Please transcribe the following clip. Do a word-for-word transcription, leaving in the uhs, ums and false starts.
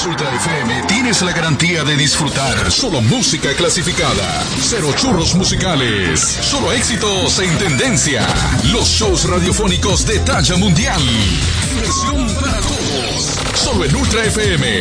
Emisoras Ultra F M tienes la garantía de disfrutar solo música clasificada. Cero churros musicales. Solo éxitos en tendencia. Los shows radiofónicos de talla mundial. Diversión para todos. Solo en Ultra F M.